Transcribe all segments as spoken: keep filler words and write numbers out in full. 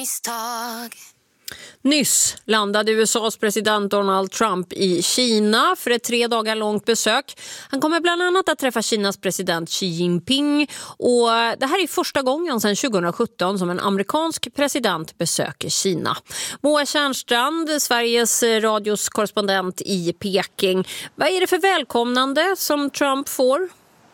misstag. Nyss landade U S A:s president Donald Trump i Kina för ett tre dagar långt besök. Han kommer bland annat att träffa Kinas president Xi Jinping, och det här är första gången sedan tjugohundrasjutton som en amerikansk president besöker Kina. Moa Tjärnstrand, Sveriges radios korrespondent i Peking. Vad är det för välkomnande som Trump får?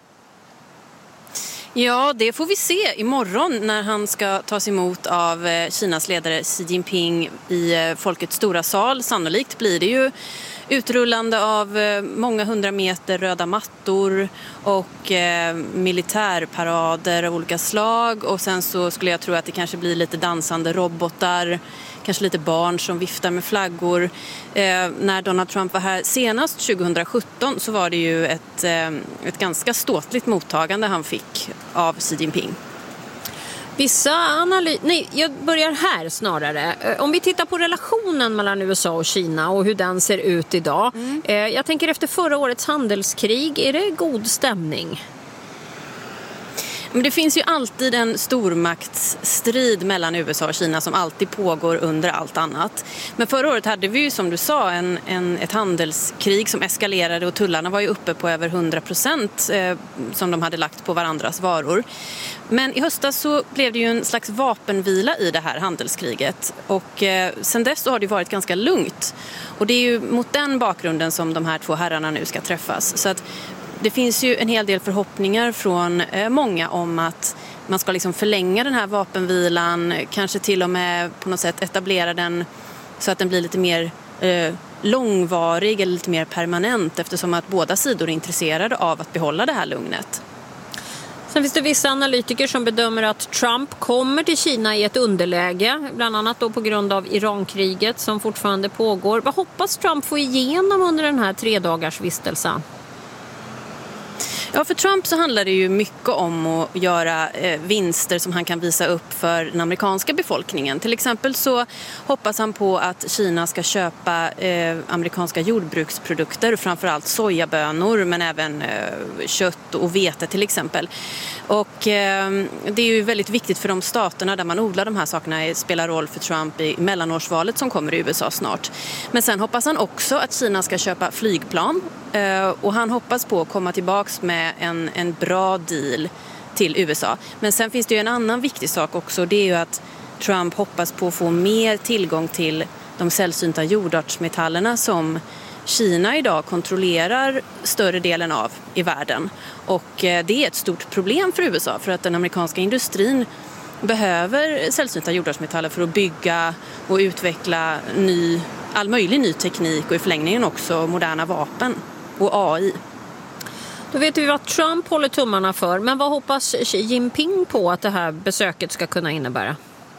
Ja, det får vi se imorgon när han ska tas emot av Kinas ledare Xi Jinping i folkets stora sal. Sannolikt blir det ju utrullande av många hundra meter röda mattor och eh, militärparader av olika slag. Och sen så skulle jag tro att det kanske blir lite dansande robotar, kanske lite barn som viftar med flaggor. Eh, när Donald Trump var här senast tjugohundrasjutton så var det ju ett, eh, ett ganska ståtligt mottagande han fick av Xi Jinping. Vissa analys... Nej, jag börjar här snarare. Om vi tittar på relationen mellan U S A och Kina och hur den ser ut idag. Mm. Eh, jag tänker efter förra årets handelskrig, är det god stämning? Men det finns ju alltid en stormaktsstrid mellan U S A och Kina som alltid pågår under allt annat. Men förra året hade vi ju, som du sa, en, en, ett handelskrig som eskalerade och tullarna var ju uppe på över hundra procent eh, som de hade lagt på varandras varor. Men i höstas så blev det ju en slags vapenvila i det här handelskriget, och eh, sen dess så har det varit ganska lugnt. Och det är ju mot den bakgrunden som de här två herrarna nu ska träffas. Så att det finns ju en hel del förhoppningar från eh, många om att man ska liksom förlänga den här vapenvilan, kanske till och med på något sätt etablera den så att den blir lite mer eh, långvarig eller lite mer permanent, eftersom att båda sidor är intresserade av att behålla det här lugnet. Sen finns det vissa analytiker som bedömer att Trump kommer till Kina i ett underläge, bland annat då på grund av Irankriget som fortfarande pågår. Vad hoppas Trump få igenom under den här tre dagars vistelsen? Ja, för Trump så handlar det ju mycket om att göra eh, vinster som han kan visa upp för den amerikanska befolkningen. Till exempel så hoppas han på att Kina ska köpa eh, amerikanska jordbruksprodukter, framförallt sojabönor men även eh, kött och vete till exempel. Och eh, det är ju väldigt viktigt för de staterna där man odlar de här sakerna, spelar roll för Trump i mellanårsvalet som kommer i U S A snart. Men sen hoppas han också att Kina ska köpa flygplan, eh, och han hoppas på att komma tillbaks med En, en bra deal till U S A. Men sen finns det ju en annan viktig sak också. Det är ju att Trump hoppas på att få mer tillgång till de sällsynta jordartsmetallerna som Kina idag kontrollerar större delen av i världen. Och det är ett stort problem för U S A, för att den amerikanska industrin behöver sällsynta jordartsmetaller för att bygga och utveckla ny, all möjlig ny teknik och i förlängningen också moderna vapen och A I. Då vet vi vad Trump håller tummarna för, men vad hoppas Xi Jinping på att det här besöket ska kunna innebära?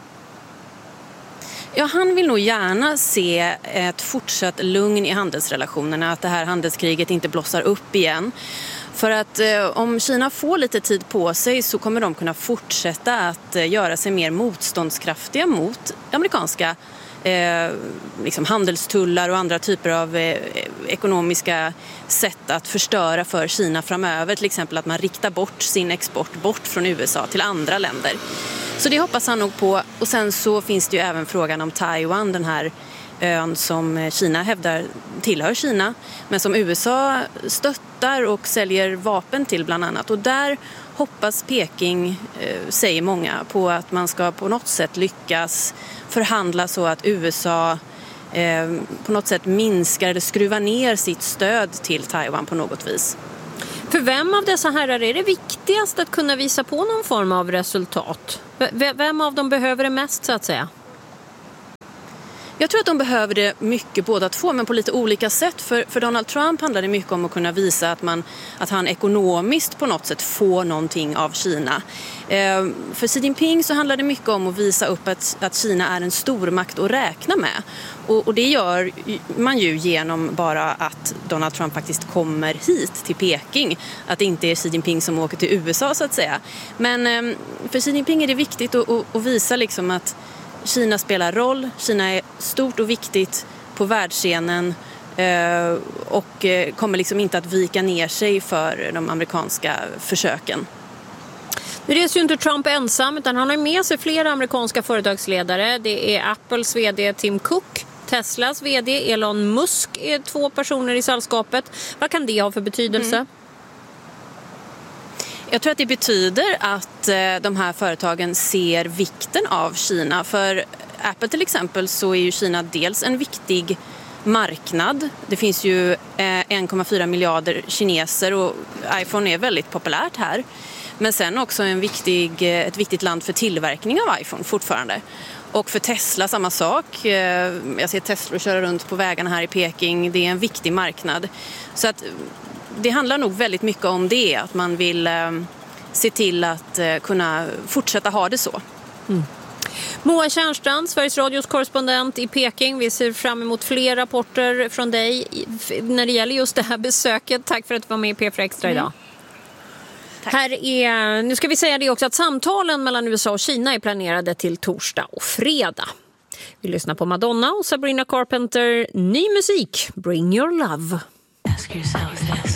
Ja, han vill nog gärna se ett fortsatt lugn i handelsrelationerna, att det här handelskriget inte blossar upp igen. För att eh, om Kina får lite tid på sig så kommer de kunna fortsätta att eh, göra sig mer motståndskraftiga mot amerikanska Eh, liksom handelstullar och andra typer av eh, ekonomiska sätt att förstöra för Kina framöver. Till exempel att man riktar bort sin export bort från U S A till andra länder. Så det hoppas han nog på. Och sen så finns det ju även frågan om Taiwan, den här ön som Kina hävdar tillhör Kina, men som U S A stöttar och säljer vapen till bland annat. Och där hoppas Peking, eh, säger många, på att man ska på något sätt lyckas förhandla så att U S A eh, på något sätt minskar eller skruvar ner sitt stöd till Taiwan på något vis. För vem av dessa herrar är det viktigast att kunna visa på någon form av resultat? V- vem av dem behöver det mest, så att säga? Jag tror att de behöver det mycket båda två, men på lite olika sätt. För, för Donald Trump handlar det mycket om att kunna visa att, man, att han ekonomiskt på något sätt får någonting av Kina. Eh, för Xi Jinping så handlar det mycket om att visa upp att, att Kina är en stormakt att räkna med. Och, och det gör man ju genom bara att Donald Trump faktiskt kommer hit till Peking. Att det inte är Xi Jinping som åker till U S A, så att säga. Men eh, för Xi Jinping är det viktigt att, att, att visa liksom att Kina spelar roll, Kina är stort och viktigt på världsscenen eh, och eh, kommer liksom inte att vika ner sig för de amerikanska försöken. Nu reser ju inte Trump ensam utan han har med sig flera amerikanska företagsledare. Det är Apples vd Tim Cook, Teslas vd Elon Musk är två personer i sällskapet. Vad kan det ha för betydelse? Mm. Jag tror att det betyder att de här företagen ser vikten av Kina. För Apple till exempel så är ju Kina dels en viktig marknad. Det finns ju en komma fyra miljarder kineser och iPhone är väldigt populärt här. Men sen också en viktig, ett viktigt land för tillverkning av iPhone fortfarande. Och för Tesla samma sak. Jag ser Tesla köra runt på vägarna här i Peking. Det är en viktig marknad. Så att det handlar nog väldigt mycket om det. Att man vill se till att kunna fortsätta ha det så. Mm. Moa Tjärnstrand, Sveriges Radios korrespondent i Peking. Vi ser fram emot fler rapporter från dig när det gäller just det här besöket. Tack för att du var med i P fyra Extra idag. Mm. Här är, nu ska vi säga det också att samtalen mellan U S A och Kina är planerade till torsdag och fredag. Vi lyssnar på Madonna och Sabrina Carpenter. Ny musik, Bring Your Love. Ask yourself this.